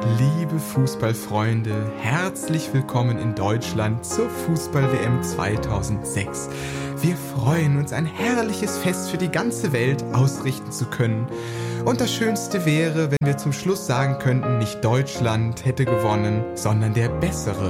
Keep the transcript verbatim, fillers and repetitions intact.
Liebe Fußballfreunde, herzlich willkommen in Deutschland zur Fußball-W M zweitausendsechs. Wir freuen uns, ein herrliches Fest für die ganze Welt ausrichten zu können. Und das Schönste wäre, wenn wir zum Schluss sagen könnten, nicht Deutschland hätte gewonnen, sondern der Bessere.